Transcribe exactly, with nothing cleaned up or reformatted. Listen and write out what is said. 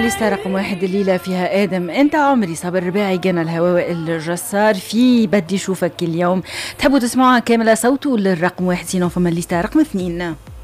الليسته رقم واحد الليلة فيها آدم أنت عمري، صابر الرباعي، جنى الهواء الجسار، في بدي شوفك اليوم. تحبوا تسمعوها كاملة صوته للرقم واحد؟ سينو فما الليسته رقم اثنين.